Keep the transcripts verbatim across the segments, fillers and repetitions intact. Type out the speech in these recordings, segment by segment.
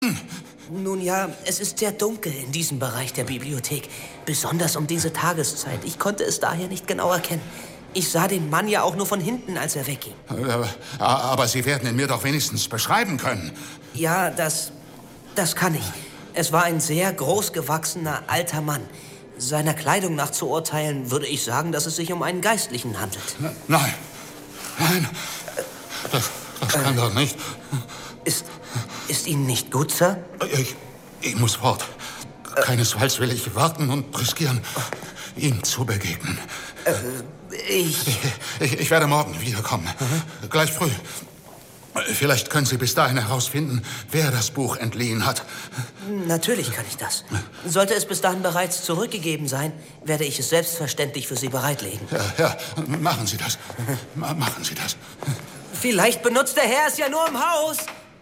Nun ja, es ist sehr dunkel in diesem Bereich der Bibliothek. Besonders um diese Tageszeit. Ich konnte es daher nicht genau erkennen. Ich sah den Mann ja auch nur von hinten, als er wegging. Aber, aber Sie werden ihn mir doch wenigstens beschreiben können. Ja, das... das kann ich. Es war ein sehr großgewachsener, alter Mann. Seiner Kleidung nach zu urteilen, würde ich sagen, dass es sich um einen Geistlichen handelt. Nein. Nein. Das, das kann doch nicht. Ist... ist Ihnen nicht gut, Sir? Ich, ich muss fort. Keinesfalls will ich warten und riskieren, ihm zu begegnen. Äh, ich... Ich, ich... ich werde morgen wiederkommen. Mhm. Gleich früh. Vielleicht können Sie bis dahin herausfinden, wer das Buch entliehen hat. Natürlich kann ich das. Sollte es bis dahin bereits zurückgegeben sein, werde ich es selbstverständlich für Sie bereitlegen. Ja, ja, machen Sie das. Ma- machen Sie das. Vielleicht benutzt der Herr es ja nur im Haus.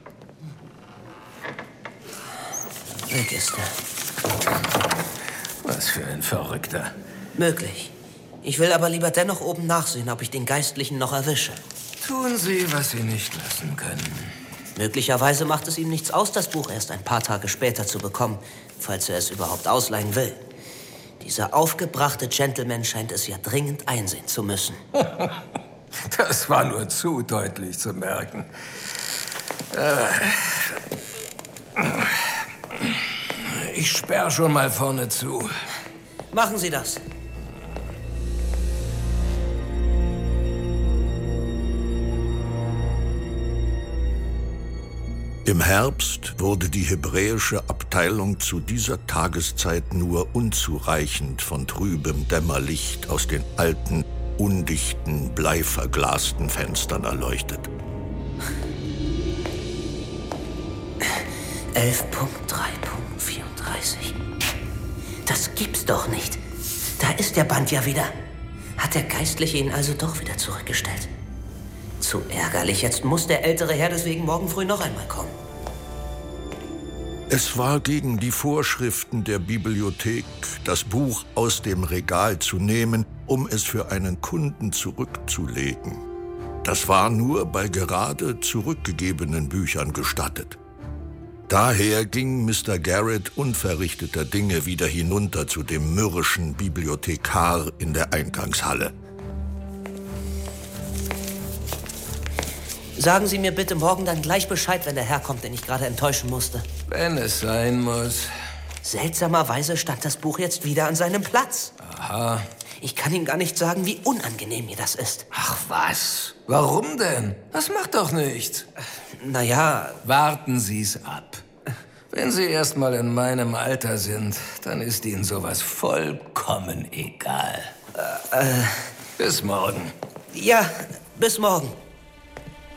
Weg ist er. Was für ein Verrückter. Möglich. Ich will aber lieber dennoch oben nachsehen, ob ich den Geistlichen noch erwische. Tun Sie, was Sie nicht lassen können. Möglicherweise macht es ihm nichts aus, das Buch erst ein paar Tage später zu bekommen, falls er es überhaupt ausleihen will. Dieser aufgebrachte Gentleman scheint es ja dringend einsehen zu müssen. Das war nur zu deutlich zu merken. Ich sperre schon mal vorne zu. Machen Sie das. Im Herbst wurde die hebräische Abteilung zu dieser Tageszeit nur unzureichend von trübem Dämmerlicht aus den alten, undichten, bleiverglasten Fenstern erleuchtet. elf Punkt drei Punkt vierunddreißig. Das gibt's doch nicht. Da ist der Band ja wieder. Hat der Geistliche ihn also doch wieder zurückgestellt? Zu ärgerlich. Jetzt muss der ältere Herr deswegen morgen früh noch einmal kommen. Es war gegen die Vorschriften der Bibliothek, das Buch aus dem Regal zu nehmen, um es für einen Kunden zurückzulegen. Das war nur bei gerade zurückgegebenen Büchern gestattet. Daher ging Mister Garrett unverrichteter Dinge wieder hinunter zu dem mürrischen Bibliothekar in der Eingangshalle. Sagen Sie mir bitte morgen dann gleich Bescheid, wenn der Herr kommt, den ich gerade enttäuschen musste. Wenn es sein muss. Seltsamerweise stand das Buch jetzt wieder an seinem Platz. Aha. Ich kann Ihnen gar nicht sagen, wie unangenehm mir das ist. Ach was? Warum denn? Das macht doch nichts. Naja... Warten Sie's ab. Wenn Sie erst mal in meinem Alter sind, dann ist Ihnen sowas vollkommen egal. Äh, äh... Bis morgen. Ja, bis morgen.